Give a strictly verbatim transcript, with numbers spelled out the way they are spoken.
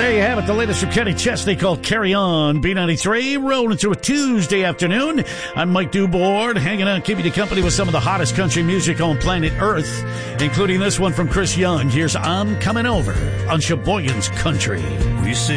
There you have it, the latest from Kenny Chesney called Carry On. B ninety-three, rolling through a Tuesday afternoon. I'm Mike Dubord, hanging out, keeping you company with some of the hottest country music on planet Earth, including this one from Chris Young. Here's I'm Coming Over on Sheboygan's Country. We